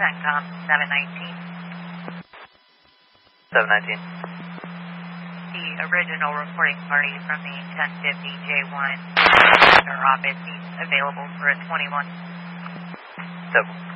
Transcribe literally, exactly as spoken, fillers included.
CENTCOM seven nineteen. seven nineteen. The original reporting party from the ten fifty J one. Our office is available for a twenty-one. So